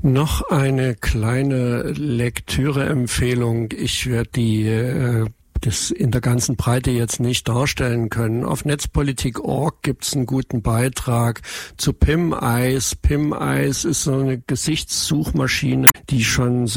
Noch eine kleine Lektüreempfehlung. Ich werde das in der ganzen Breite jetzt nicht darstellen können. Auf Netzpolitik.org gibt's einen guten Beitrag zu PimEyes. PimEyes ist so eine Gesichtssuchmaschine, die schon